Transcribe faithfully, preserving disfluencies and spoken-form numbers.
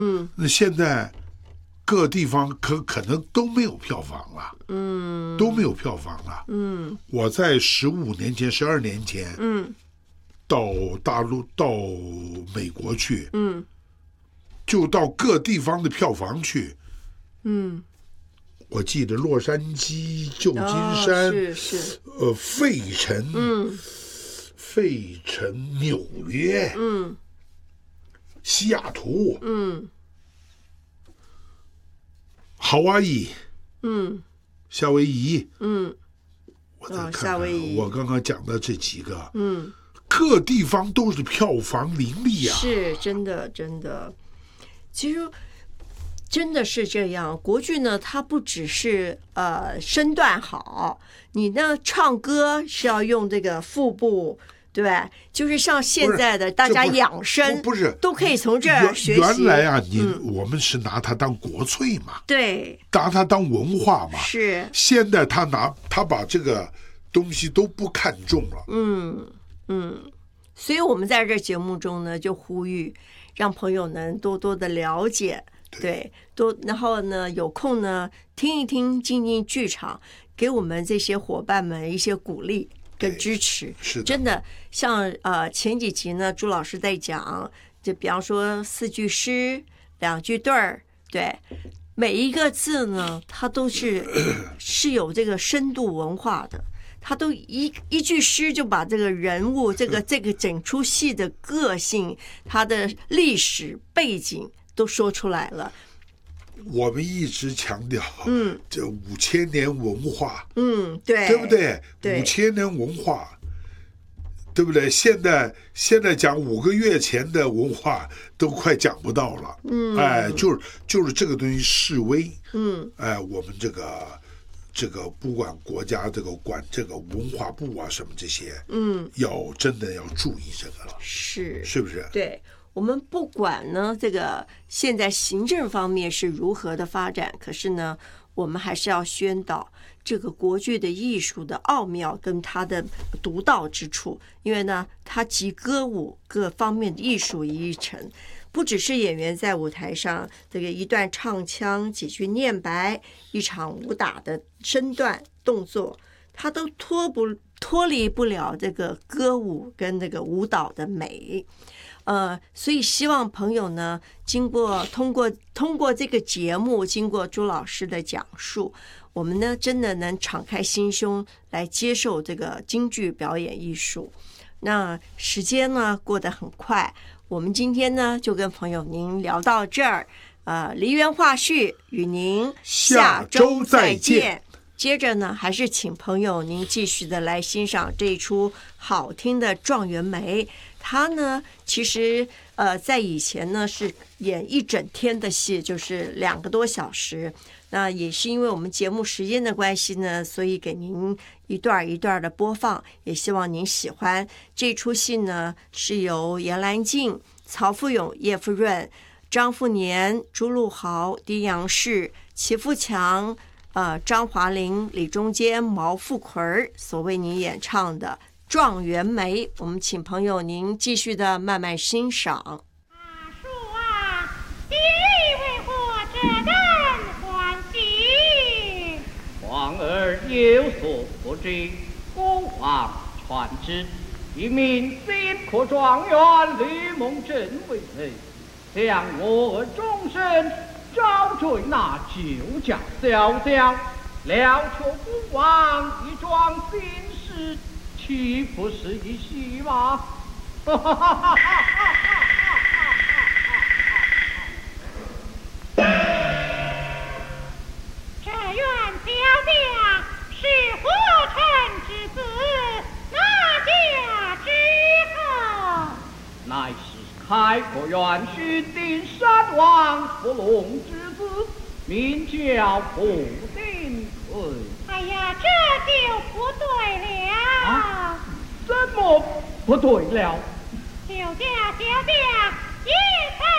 嗯， 那现在各地方可可能都没有票房了， 嗯， 都没有票房了。 嗯， 我在十五年前、十二年前， 嗯， 到大陆、到美国去， 嗯， 就到各地方的票房去。 嗯， 我记得洛杉矶、旧金山， 哦、是是， 呃，费城， 嗯， 费城、纽约， 嗯， 西雅图， 嗯， 夏威夷， 嗯， 夏威夷， 嗯， 我再看哦、夏看威夷， 我刚刚讲的这几个， 嗯， 各地方都是票房林立啊， 是真的，真的。其实真的是这样，国剧呢，它不只是呃身段好，你呢唱歌是要用这个腹部。对吧？就是像现在的大家养生， 不是都可以从这儿学习。 原来啊，你、 嗯、 我们是拿它当国粹嘛， 对， 拿它当文化嘛。 是。 现在他拿他把这个东西都不看重了。 嗯嗯，所以我们在这节目中呢，就呼吁让朋友能多多的了解，对，对多然后呢有空呢听一听，进进剧场，给我们这些伙伴们一些鼓励。跟支持是的， 真的像呃前几集呢，朱老师在讲，就比方说四句诗、两句对儿，对，每一个字呢，它都是是有这个深度文化的，它都一一句诗就把这个人物、这个这个整出戏的个性、它的历史背景都说出来了。 我们一直强调， 嗯， 这五千年文化， 嗯，对， 对不对？ 对， 五千年文化，对不对？现在现在讲五个月前的文化都快讲不到了， 嗯， 哎，就是就是这个东西式微， 嗯， 哎，我们这个这个不管国家这个管这个文化部啊什么这些， 嗯， 要真的要注意这个了， 是， 是不是？ 对。我们不管呢，这个现在行政方面是如何的发展，可是呢，我们还是要宣导这个国剧的艺术的奥妙跟它的独到之处，因为呢，它集歌舞各方面的艺术于一身，不只是演员在舞台上这个一段唱腔、几句念白、一场武打的身段动作，它都脱不脱离不了这个歌舞跟这个舞蹈的美。呃，所以希望朋友呢，经过通过通过这个节目，经过朱老师的讲述，我们呢真的能敞开心胸来接受这个京剧表演艺术。那时间呢过得很快，我们今天呢就跟朋友您聊到这儿，呃，梨园话絮与您下周再见。接着呢，还是请朋友您继续的来欣赏这一出好听的《状元梅》。他呢，其实呃，在以前呢是演一整天的戏，就是两个多小时。那也是因为我们节目时间的关系呢，所以给您一段一段的播放，也希望您喜欢。这出戏呢，是由严兰静、曹富永、叶富润、张富年、朱陆豪、丁阳士、齐富强、呃张华玲、李中坚、毛富奎所为您演唱的《状元梅》，我们请朋友您继续的慢慢欣赏。 阿叔啊，弟为何这等欢喜？ 皇儿有所不知，孤皇传旨，一名新科状元吕蒙正为内，向我终身招赘那旧家小将，料求孤王一桩心事。岂不是一戏吗？哈哈哈哈这员小将是何臣之子？哪家之后？ 乃是开国元勋丁山王伏龙之子，名叫傅丁奎。 哎呀，这就不对了。 啊，什么不对了？ 就家小将一